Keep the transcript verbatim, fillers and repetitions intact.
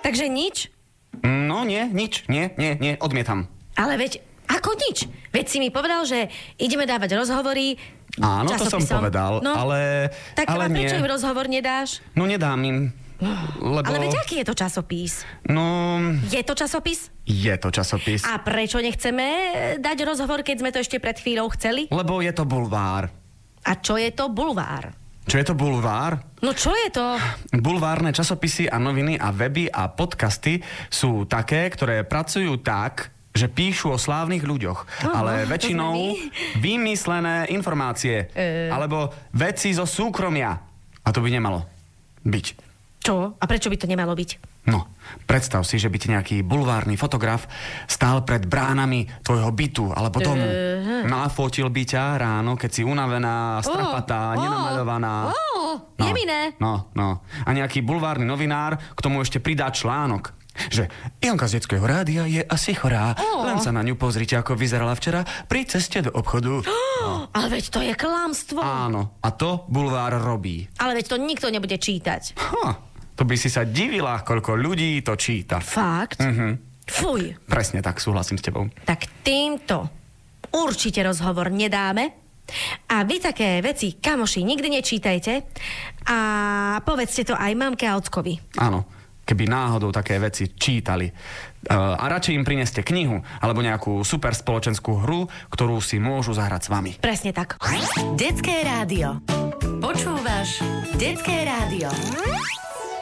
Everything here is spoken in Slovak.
Takže nič? No nie, nič, nie, nie, nie, odmietam. Ale veď, ako nič? Veď si mi povedal, že ideme dávať rozhovory Áno, to som časopisom. povedal, no, ale, tak ale a prečo nie. im rozhovor nedáš? No nedám im, lebo... Ale veď aký je to časopis? No, Je to časopis? je to časopis. A prečo nechceme dať rozhovor, keď sme to ešte pred chvíľou chceli? Lebo je to bulvár. A čo je to bulvár? Čo je to bulvár? No čo je to? Bulvárne časopisy a noviny a weby a podcasty sú také, ktoré pracujú tak, že píšu o slávnych ľuďoch, Oh, ale to väčšinou sme vymyslené informácie E. alebo veci zo súkromia. A to by nemalo byť. Čo? A prečo by to nemalo byť? No, predstav si, že by ti nejaký bulvárny fotograf stál pred bránami tvojho bytu alebo domu. Uh-huh. Nafotil by ťa ráno, keď si unavená, strapatá, oh, nenamaľovaná. Oh, No, jeminé. No, no. A nejaký bulvárny novinár k tomu ešte pridá článok, že Janka z detského rádia je asi chorá. Oh. Len sa na ňu pozrite, ako vyzerala včera pri ceste do obchodu. Oh, ale veď to je klamstvo. Áno, a to bulvár robí. Ale veď to nikto nebude čítať. Ha, to by si sa divila, koľko ľudí to číta. Fakt? Mhm. Fuj. Presne tak, súhlasím s tebou. Tak týmto určite rozhovor nedáme. A vy také veci, kamoši, nikdy nečítajte. A povedzte to aj mamke a ockovi. Áno, keby náhodou také veci čítali. Uh, a radšej im prineste knihu alebo nejakú super spoločenskú hru, ktorú si môžu zahrať s vami. Presne tak. Detské rádio. Počúvaš Detské rádio.